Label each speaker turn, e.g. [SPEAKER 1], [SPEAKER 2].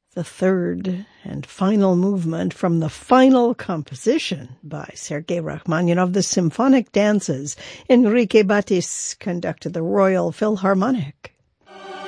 [SPEAKER 1] the third and final movement from the final composition by Sergei Rachmaninoff, the Symphonic Dances. Enrique Batis conducted the Royal Philharmonic.